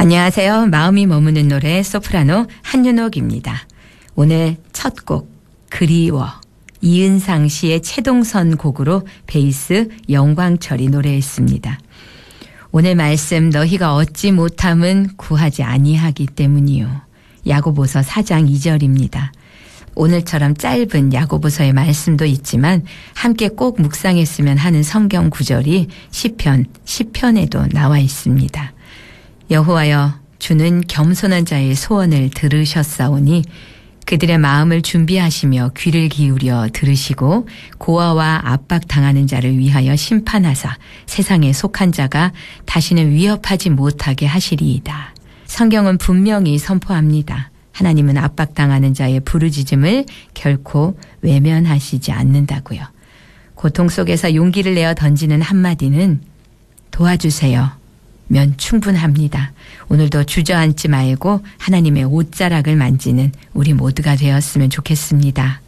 안녕하세요. 마음이 머무는 노래 소프라노 한윤옥입니다. 오늘 첫 곡 그리워 이은상 씨의 최동선 곡으로 베이스 영광철이 노래했습니다. 오늘 말씀 너희가 얻지 못함은 구하지 아니하기 때문이요. 야고보서 4장 2절입니다. 오늘처럼 짧은 야고보서의 말씀도 있지만 함께 꼭 묵상했으면 하는 성경 구절이 시편에도 나와 있습니다. 여호와여 주는 겸손한 자의 소원을 들으셨사오니 그들의 마음을 준비하시며 귀를 기울여 들으시고 고아와 압박당하는 자를 위하여 심판하사 세상에 속한 자가 다시는 위협하지 못하게 하시리이다. 성경은 분명히 선포합니다. 하나님은 압박당하는 자의 부르짖음을 결코 외면하시지 않는다고요. 고통 속에서 용기를 내어 던지는 한마디는 도와주세요 면 충분합니다. 오늘도 주저앉지 말고 하나님의 옷자락을 만지는 우리 모두가 되었으면 좋겠습니다.